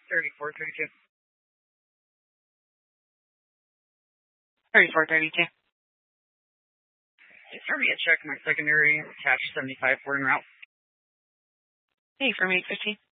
3432. 3432. Army, check my secondary, cash 75 for en route. Hey, from 815.